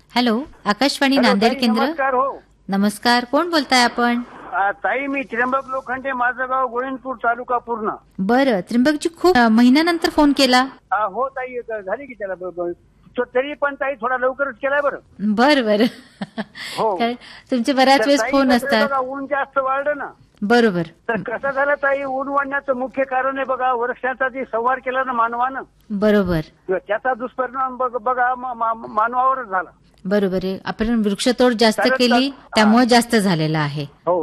Hello, Akashvani hello, Nanded ताई, केंद्र. नमस्कार. हो नमस्कार, कोण बोलताय आपण? ताई, मी त्र्यंबक लोखंडे, माझं गाव गोविंदपूर, तालुका पूर्णा. बरं, त्र्यंबकजी खूप महिन्यानंतर फोन केला. हो ताई, झाली की त्याला तरी पण ताई थोडा लवकरच केलाय बरं. बर बर. हो. कारण तुमचे बऱ्याच तर वेळेस ताई, फोन कसं आहे असतात. बघा, ऊन जास्त वाढलं ना, बरोबर. तर कसं झालं ताई, ऊन वाढण्याचं मुख्य कारण आहे बघा, वृक्षांचा जे संहार केला ना मानवानं, बरोबर. त्याचा दुष्परिणाम बघा मानवावरच झाला. बरोबर आहे. आपण वृक्षतोड जास्त कारण केली, त्यामुळे जास्त झालेला आहे. हो.